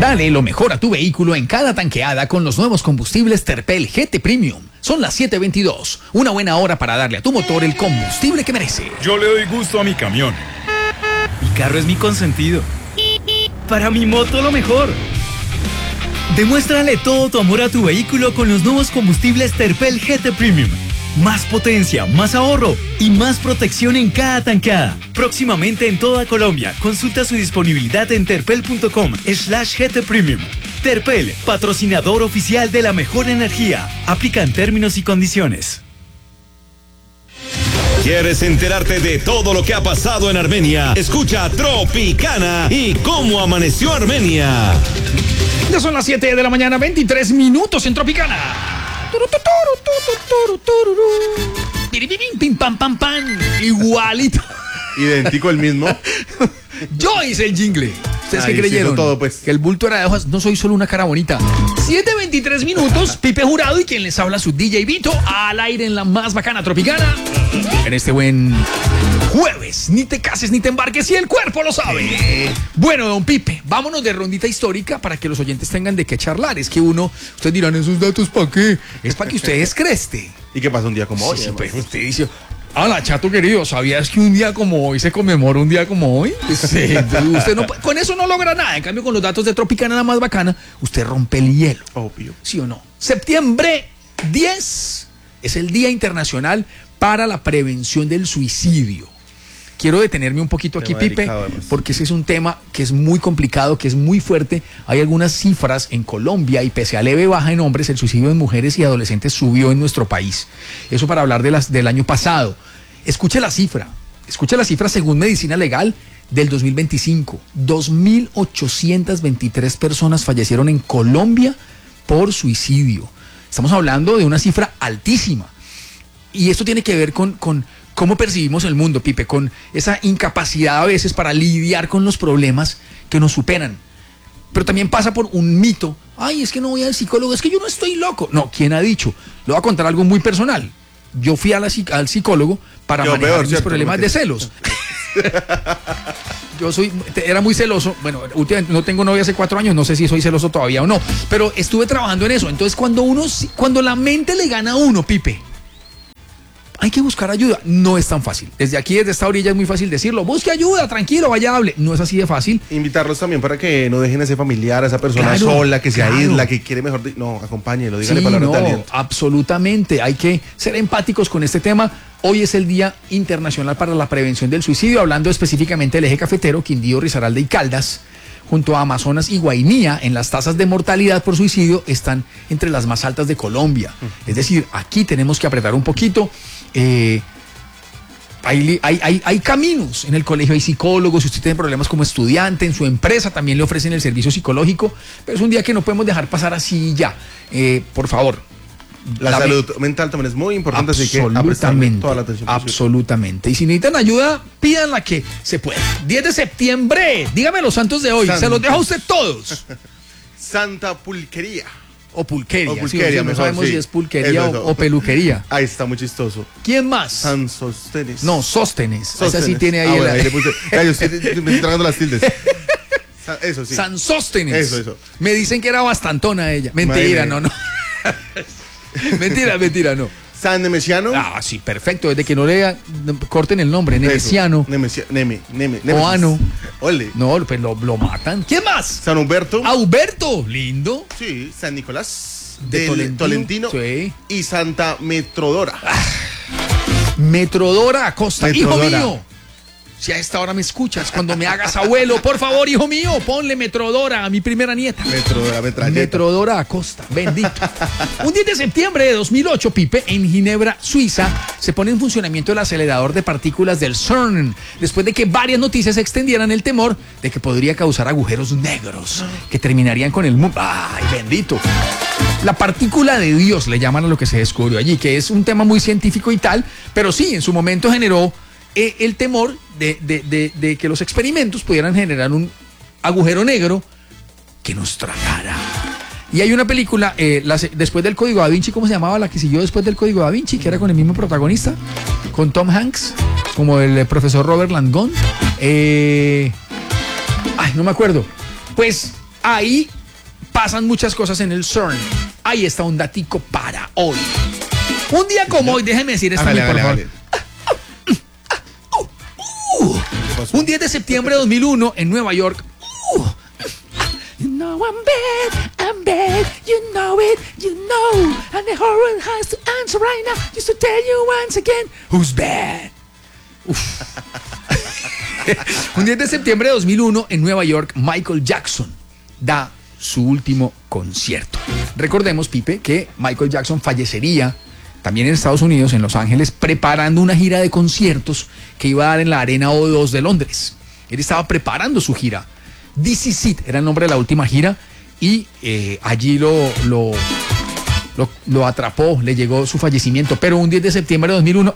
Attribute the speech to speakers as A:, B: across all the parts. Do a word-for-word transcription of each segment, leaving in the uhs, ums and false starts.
A: Dale lo mejor a tu vehículo en cada tanqueada con los nuevos combustibles Terpel G T Premium. Son las siete veintidós, una buena hora para darle a tu motor el combustible que merece.
B: Yo le doy gusto a mi camión.
C: Mi carro es mi consentido. Para mi moto lo mejor. Demuéstrale todo tu amor a tu vehículo con los nuevos combustibles Terpel G T Premium. Más potencia, más ahorro y más protección en cada tanqueada. Próximamente en toda Colombia. Consulta su disponibilidad en terpel.com slash GT Premium. Terpel, patrocinador oficial de la mejor energía. Aplican términos y condiciones.
D: ¿Quieres enterarte de todo lo que ha pasado en Armenia? Escucha Tropicana y cómo amaneció Armenia.
A: Ya son las siete de la mañana, veintitrés minutos en Tropicana. Pim, pam, pam, pam. Igualito.
E: Idéntico el mismo.
A: Yo hice el jingle. ¿Ustedes
E: Ahí
A: qué creyeron?
E: sí, todo, pues.
A: Que el bulto era de hojas. No soy solo una cara bonita. siete veintitrés minutos. Pipe Jurado y quien les habla su D J Vito. Al aire en la más bacana Tropicana. En este buen jueves. Ni te cases ni te embarques si el cuerpo lo sabe. Bueno, don Pipe, vámonos de rondita histórica para que los oyentes tengan de qué charlar. Es que uno, ustedes dirán, ¿esos datos para qué? Es para que ustedes creste.
E: ¿Y qué pasa un día como hoy?
A: Sí, pues usted dice, hola, chato querido, ¿sabías que un día como hoy se conmemora un día como hoy? Sí, usted no, con eso no logra nada. En cambio, con los datos de Tropicana, la más bacana, usted rompe el hielo.
E: Obvio.
A: ¿Sí o no? Septiembre diez es el Día Internacional para la Prevención del Suicidio. Quiero detenerme un poquito aquí, Pipe, porque ese es un tema que es muy complicado, que es muy fuerte. Hay algunas cifras en Colombia y pese a leve baja en hombres, el suicidio en mujeres y adolescentes subió en nuestro país. Eso para hablar de las, del año pasado. Escuche la cifra, escuche la cifra según Medicina Legal del dos mil veinticinco. dos mil ochocientas veintitrés personas fallecieron en Colombia por suicidio. Estamos hablando de una cifra altísima. Y esto tiene que ver con... con ¿cómo percibimos el mundo, Pipe? Con esa incapacidad a veces para lidiar con los problemas que nos superan. Pero también pasa por un mito. Ay, es que no voy al psicólogo, es que yo no estoy loco. No, ¿quién ha dicho? Le voy a contar algo muy personal. Yo fui a la, al psicólogo para yo manejar peor, mis ¿cierto? problemas de celos. Yo soy, era muy celoso. Bueno, últimamente no tengo novia hace cuatro años, no sé si soy celoso todavía o no. Pero estuve trabajando en eso. Entonces, cuando uno, cuando la mente le gana a uno, Pipe, hay que buscar ayuda. No es tan fácil. Desde aquí, desde esta orilla, es muy fácil decirlo. Busque ayuda, tranquilo, vaya, hable. No es así de fácil.
E: Invitarlos también para que no dejen a ese familiar, a esa persona claro, sola, que se claro. aísla, que quiere mejor. De... No, acompáñelo, dígale
A: sí,
E: palabras
A: no,
E: de aliento.
A: Absolutamente. Hay que ser empáticos con este tema. Hoy es el Día Internacional para la Prevención del Suicidio, hablando específicamente del eje cafetero, Quindío, Risaralda y Caldas. Junto a Amazonas y Guainía, en las tasas de mortalidad por suicidio están entre las más altas de Colombia. Uh-huh. Es decir, aquí tenemos que apretar un poquito. Eh, Hay, hay, hay, hay caminos, en el colegio hay psicólogos, si usted tiene problemas como estudiante, en su empresa también le ofrecen el servicio psicológico, pero es un día que no podemos dejar pasar así ya. Eh, por favor.
E: La, la salud me... mental también es muy importante, así que
A: absolutamente,
E: toda la atención
A: absolutamente. Y si necesitan ayuda, pídanla que se puede. diez de septiembre, dígame los santos de hoy, San... se los dejo a usted todos.
E: Santa Pulquería.
A: O pulqueria,
E: o pulqueria sí,
A: no
E: mejor,
A: sabemos
E: sí.
A: si es pulquería o, o peluquería.
E: Ahí está muy chistoso.
A: ¿Quién más?
E: San Sóstenes.
A: No, Sóstenes. Sóstenes. Esa sí tiene ahí.
E: Ah, bueno,
A: el...
E: ahí le puse. Ya, yo estoy, me estoy tragando las tildes. Eso sí.
A: San Sóstenes.
E: Eso, eso.
A: Me dicen que era bastantona ella. Mentira, Madre. no, no. mentira, mentira, no.
E: San Nemesiano.
A: Ah, sí, perfecto. Desde que no le corten el nombre. Nemesiano.
E: Nemesia, neme, neme,
A: Oano.
E: Ole.
A: No, pues lo, lo matan. ¿Quién más?
E: San Humberto.
A: Ah, Humberto. Lindo.
E: Sí, San Nicolás.
A: De
E: del
A: Tolentino,
E: Tolentino
A: sí.
E: Y Santa Metrodora.
A: Ah, Metrodora Acosta.
E: Metrodora.
A: Hijo mío, si a esta hora me escuchas, cuando me hagas abuelo, por favor, hijo mío, ponle Metrodora a mi primera nieta.
E: Metrodora, metralleta.
A: Metrodora Acosta, bendito. Un diez de septiembre de dos mil ocho, Pipe, en Ginebra, Suiza, se pone en funcionamiento el acelerador de partículas del CERN, después de que varias noticias extendieran el temor de que podría causar agujeros negros que terminarían con el mundo. ¡Ay, bendito! La partícula de Dios le llaman a lo que se descubrió allí, que es un tema muy científico y tal, pero sí, en su momento generó eh, el temor de, de, de, de que los experimentos pudieran generar un agujero negro que nos tragara. Y hay una película, eh, la, después del Código Da Vinci, ¿cómo se llamaba? La que siguió después del Código Da Vinci, que era con el mismo protagonista, con Tom Hanks, como el eh, profesor Robert Langdon. Eh, ay, no me acuerdo. Pues ahí pasan muchas cosas en el CERN. Ahí está un datico para hoy. Un día como hoy, déjeme decir esto, por favor. Un diez de septiembre de dos mil uno en Nueva York. Uh, you know I'm bad, I'm bad, you know it, you know. And the horror has to answer right now, just to tell you once again, who's bad. Uf. Un diez de septiembre de dos mil uno en Nueva York, Michael Jackson da su último concierto. Recordemos, Pipe, que Michael Jackson fallecería también en Estados Unidos, en Los Ángeles, preparando una gira de conciertos que iba a dar en la Arena O dos de Londres. Él estaba preparando su gira. This Is It era el nombre de la última gira y eh, allí lo, lo, lo, lo atrapó, le llegó su fallecimiento. Pero un diez de septiembre de dos mil uno...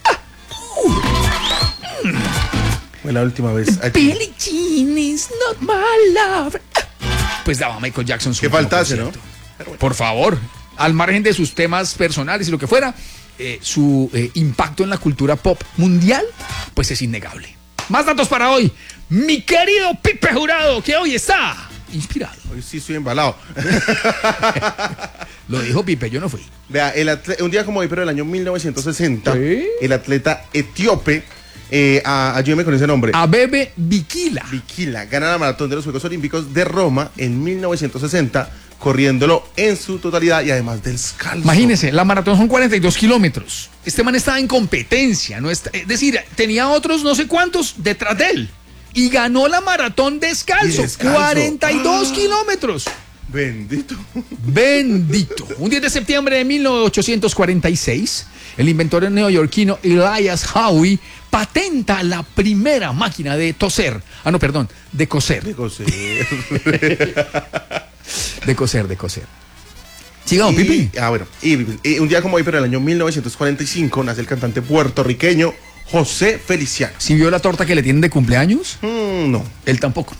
E: Fue la última vez.
A: Billie Jean is not my love. Pues daba Michael Jackson su
E: que faltase, ¿no?
A: Por favor. Al margen de sus temas personales y lo que fuera, eh, su eh, impacto en la cultura pop mundial, pues es innegable. Más datos para hoy. Mi querido Pipe Jurado, que hoy está inspirado.
E: Hoy sí estoy embalado.
A: Lo dijo Pipe, yo no fui.
E: Vea, el atleta, un día como hoy, pero del año mil novecientos sesenta,
A: ¿sí?
E: El atleta etíope, eh, a, ayúdeme con ese nombre.
A: Abebe Bikila.
E: Bikila gana la maratón de los Juegos Olímpicos de Roma en mil novecientos sesenta, corriéndolo en su totalidad y además descalzo.
A: Imagínese, la maratón son cuarenta y dos kilómetros. Este man estaba en competencia, no está, es decir, tenía otros no sé cuántos detrás de él. Y ganó la maratón descalzo, descalzo. cuarenta y dos ah, kilómetros.
E: Bendito.
A: Bendito. Un diez de septiembre de mil ochocientos cuarenta y seis, el inventor neoyorquino Elias Howe patenta la primera máquina de toser. Ah, no, perdón, de coser.
E: De coser.
A: De coser, de coser. Sigamos, Pipi.
E: Ah, bueno. Y, y un día como hoy, pero en el año mil novecientos cuarenta y cinco, nace el cantante puertorriqueño José Feliciano.
A: ¿Sí vio la torta que le tienen de cumpleaños?
E: Mm, no.
A: Él tampoco.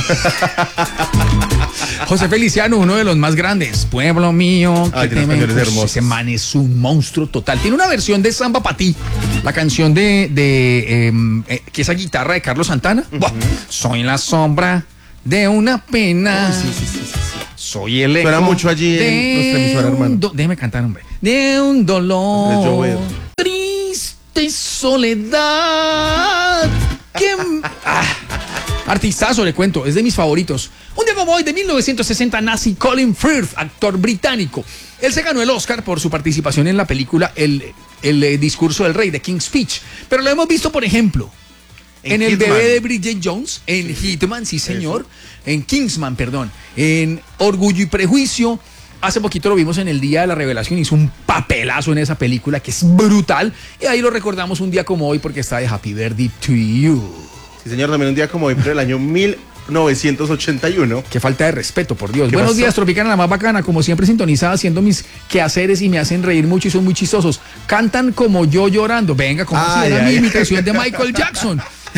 A: José Feliciano, uno de los más grandes. Pueblo mío.
E: Ay, que me...
A: Uf, ese man es un monstruo total. Tiene una versión de Samba Pa' Ti, la canción de, de eh, eh, que esa guitarra de Carlos Santana. Uh-huh. Buah, soy la sombra de una pena.
E: Oh, sí, sí, sí, sí, sí.
A: Soy el eco.
E: Suena mucho allí en nuestra emisora, hermano.
A: Do- déjeme cantar, hombre. De un dolor. Triste soledad. ¿Qué? Ah, artistazo, le cuento, es de mis favoritos. Un día como hoy, de mil novecientos sesenta, nace Colin Firth, actor británico. Él se ganó el Oscar por su participación en la película El, el, el Discurso del Rey, de King's Speech. Pero lo hemos visto, por ejemplo, en, en El bebé de Bridget Jones, en sí. Hitman, sí señor, eso. En Kingsman, perdón, en Orgullo y Prejuicio. Hace poquito lo vimos en el Día de la Revelación, hizo un papelazo en esa película que es brutal. Y ahí lo recordamos un día como hoy porque está de Happy Birthday to You.
E: Sí señor, también un día como hoy, pero el año mil novecientos ochenta y uno.
A: Qué falta de respeto, por Dios. Buenos
E: pasó?
A: días, Tropicana, la más bacana, como siempre sintonizada, haciendo mis quehaceres y me hacen reír mucho y son muy chistosos. Cantan como yo llorando. Venga, como si era mi imitación de Michael Jackson.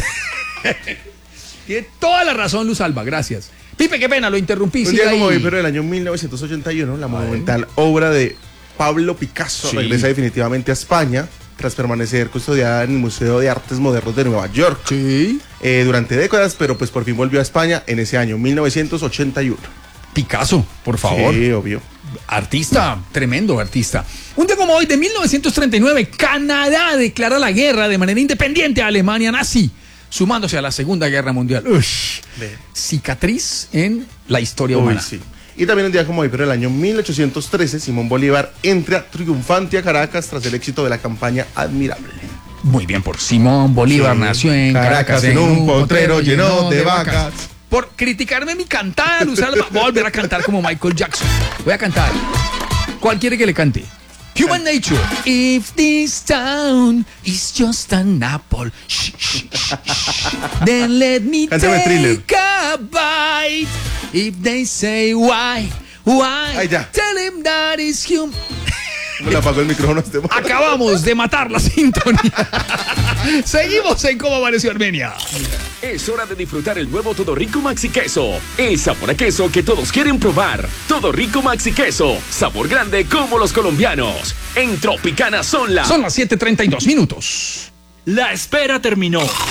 A: Tiene toda la razón, Luz Alba, gracias. Pipe, qué pena, lo interrumpí.
E: Un día como hoy, pero el año mil novecientos ochenta y uno, la monumental obra de Pablo Picasso sí. regresa definitivamente a España tras permanecer custodiada en el Museo de Artes Modernos de Nueva York.
A: Sí.
E: Eh, durante décadas, pero pues por fin volvió a España en ese año, mil novecientos ochenta y uno.
A: Picasso, por favor.
E: Sí, obvio.
A: Artista, tremendo artista. Un día como hoy, de mil novecientos treinta y nueve, Canadá declara la guerra de manera independiente a Alemania nazi, sumándose a la Segunda Guerra Mundial. Ush, cicatriz en la historia
E: Uy,
A: humana.
E: Sí. Y también un día como hoy, pero el año mil ochocientos trece, Simón Bolívar entra triunfante a Caracas tras el éxito de la campaña Admirable.
A: Muy bien por Simón Bolívar, sí. Nació en Caracas, Caracas en un potrero lleno de vacas. vacas. Por criticarme mi cantar, Luz Alba, voy a volver a cantar como Michael Jackson. Voy a cantar. ¿Cuál quiere que le cante? Human Nature. If this town is just an apple, shh, shh, shh, shh, then let me
E: Cántame
A: take
E: Thriller.
A: a bite. If they say why, why,
E: Ay, ya.
A: tell him that is human.
E: Me le apagó el micrófono a este momento.
A: Acabamos de matar la sintonía. Seguimos en Cómo Amaneció Armenia.
F: Es hora de disfrutar el nuevo Todo Rico Maxi Queso. El sabor a queso que todos quieren probar. Todo Rico Maxi Queso. Sabor grande como los colombianos. En Tropicana son las...
A: Son las siete treinta y dos minutos.
C: La espera terminó.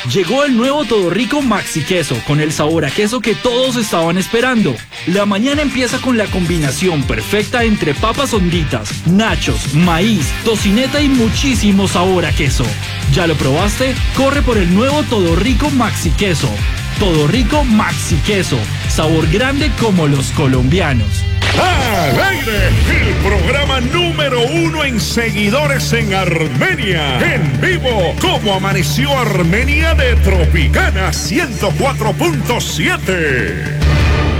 C: Llegó el nuevo Todo Rico Maxi Queso, con el sabor a queso que todos estaban esperando. La mañana empieza con la combinación perfecta entre papas honditas, nachos, maíz, tocineta y muchísimo sabor a queso. ¿Ya lo probaste? Corre por el nuevo Todo Rico Maxi Queso. Todo Rico Maxi Queso, sabor grande como los colombianos.
B: Al aire, el programa número uno en seguidores en Armenia. En vivo, como amaneció Armenia de Tropicana ciento cuatro punto siete.